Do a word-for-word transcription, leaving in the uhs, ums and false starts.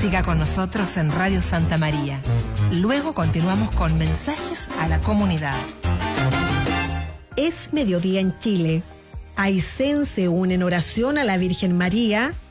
Siga con nosotros en Radio Santa María. Luego continuamos con mensajes a la comunidad. Es mediodía en Chile. Aysén se une en oración a la Virgen María